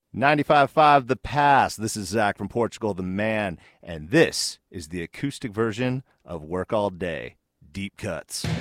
95.5 The Pass. This is Zach from Portugal, the man, and this is the acoustic version of Work All Day, Deep Cuts.